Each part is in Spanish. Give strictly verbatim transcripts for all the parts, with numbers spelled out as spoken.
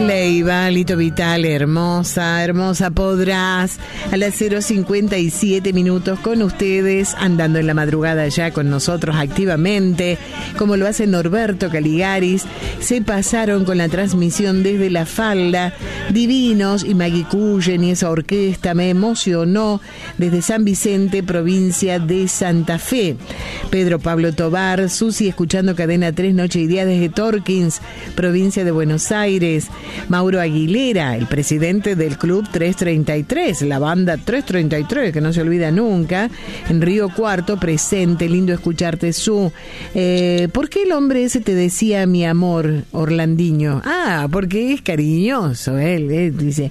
Leiva, Lito Vital, hermosa, hermosa, podrás. A las cero cincuenta y siete minutos con ustedes, andando en la madrugada ya con nosotros activamente, como lo hace Norberto Caligaris. Se pasaron con la transmisión desde La Falda, divinos, y Maggie Cullen y esa orquesta me emocionó, desde San Vicente, provincia de Santa Fe. Pedro Pablo Tobar, Susi escuchando Cadena tres, Noche y Día desde Torkins, provincia de Buenos Aires. Mauro Aguilera, el presidente del Club trescientos treinta y tres, la banda trescientos treinta y tres, que no se olvida nunca, en Río Cuarto, presente, lindo escucharte, Su. Eh, ¿Por qué el hombre ese te decía mi amor, Orlandiño? Ah, porque es cariñoso, él, él dice,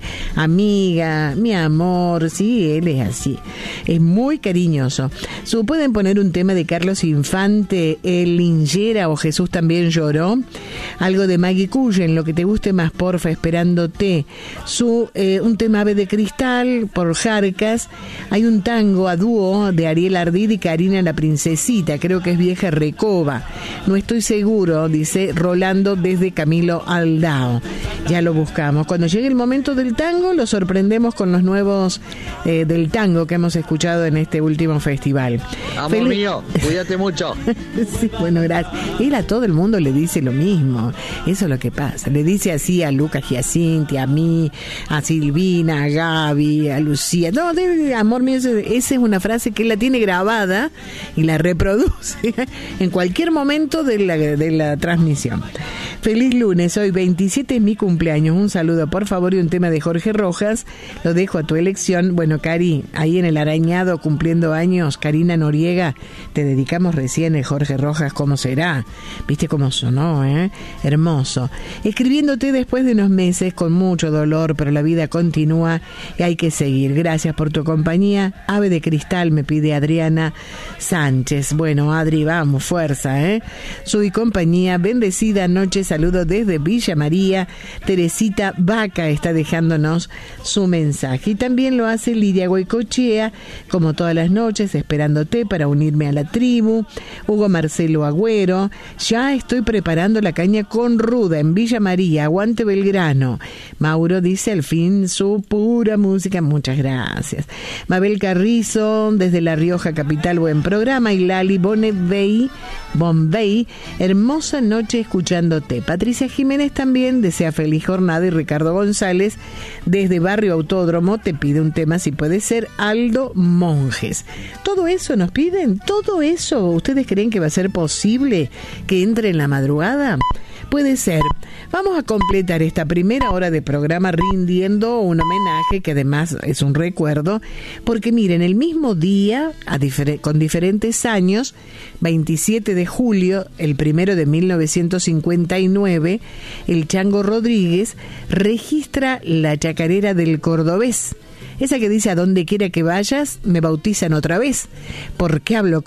amiga, mi amor, sí, él es así, es muy cariñoso. Su, ¿pueden poner un tema de Carlos Infante, El Lingera o Jesús también lloró? Algo de Maggie Cullen, lo que te guste más, porfa, esperándote. Su, eh, un tema Ave de Cristal por Jarcas. Hay un tango a dúo de Ariel Ardid y Karina la Princesita, creo que es Vieja Recoba. No estoy seguro, dice Rolando desde Camilo Aldao. Ya lo buscamos. Cuando llegue el momento del tango, lo sorprendemos con los nuevos eh, del tango que hemos escuchado en este último festival. Amor Fel- mío, cuídate mucho. Sí, bueno, gracias. Él a todo el mundo le dice lo mismo. Eso es lo que pasa. Le dice así a Lucas Giacinti, a mí, a Silvina, a Gaby, a Lucía. No, de, amor mío, esa es una frase que él la tiene grabada y la reproduce en cualquier momento de la, de la transmisión. Feliz lunes, hoy veintisiete es mi cumpleaños. Un saludo, por favor, y un tema de Jorge Rojas. Lo dejo a tu elección. Bueno, Cari, ahí en el arañado cumpliendo años, Karina Noriega, te dedicamos recién el Jorge Rojas, ¿cómo será? ¿Viste cómo sonó, eh? Hermoso. Escribiéndote después de unos meses con mucho dolor, pero la vida continúa y hay que seguir. Gracias por tu compañía. Ave de Cristal, me pide Adriana Sánchez. Bueno, Adri, vamos, fuerza, ¿eh? Soy compañía, bendecida noche, saludo desde Villa María. Teresita Vaca está dejándonos su mensaje. Y también lo hace Lidia Goicochea, como todas las noches, esperándote para unirme a la tribu. Hugo Marcelo Agüero, ya estoy preparando la caña con ruda en Villa María, aguante Belgrano. Mauro dice al fin su pura música, muchas gracias. Mabel Carrizo, desde La Rioja capital, buen programa. Y Lali Bonebey, Bombay, hermosa noche escuchándote. Patricia Jiménez también desea feliz jornada. Y Ricardo González, desde Barrio Autódromo, te pide un tema, si puede ser, Aldo Monjes. Todo eso nos piden, todo eso, ¿ustedes creen que va a ser posible que entre en la madrugada? Puede ser. Vamos a completar esta primera hora de programa rindiendo un homenaje que además es un recuerdo, porque miren, el mismo día, a difer- con diferentes años, veintisiete de julio, el primero de mil novecientos cincuenta y nueve, el Chango Rodríguez registra la chacarera del Cordobés. Esa que dice, a donde quiera que vayas, me bautizan otra vez. ¿Por qué hablo